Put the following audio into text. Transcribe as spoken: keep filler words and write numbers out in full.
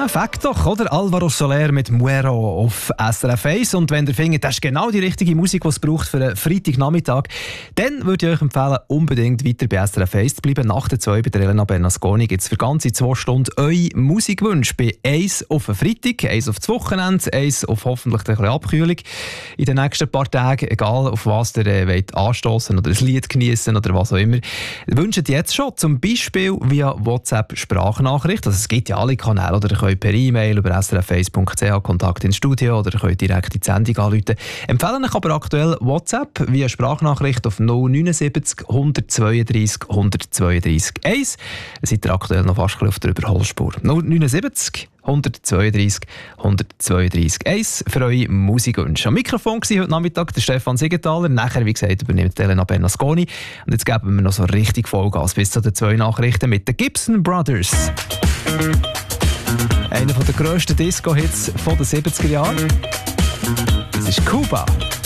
Fakt doch, oder? Alvaro Soler mit Muero auf S R F eins. Und wenn ihr findet, das ist genau die richtige Musik, die es braucht für einen Freitagnachmittag, dann würde ich euch empfehlen, unbedingt weiter bei S R F eins zu bleiben. Nach der zwei bei der Elena Bernasconi gibt es für ganze zwei Stunden eure Musikwünsche. Bei eins auf den Freitag, eins auf das Wochenende, eins auf hoffentlich ein bisschen Abkühlung in den nächsten paar Tagen, egal auf was ihr äh, wollt anstossen oder ein Lied genießen oder was auch immer. Wünscht jetzt schon, zum Beispiel via WhatsApp-Sprachnachricht. Also es gibt ja alle Kanäle, oder ihr könnt per E-Mail über s r f eins punkt c h Kontakt ins Studio oder ihr könnt direkt in die Sendung anrufen. Empfehlen euch aber aktuell WhatsApp via Sprachnachricht auf null neun sieben null eins zwei drei eins zwei drei eins. Seid ihr aktuell noch fast auf der Überholspur. null neun sieben null eins zwei drei eins zwei drei eins für eure Musikwünsche. Am Mikrofon war heute Nachmittag der Stefan Siegenthaler. Nachher, wie gesagt, übernimmt Elena Bernasconi. Und jetzt geben wir noch so richtig Vollgas bis zu den zwei Nachrichten mit den Gibson Brothers. Einer der grössten Disco-Hits der siebziger Jahre. Das ist Kuba.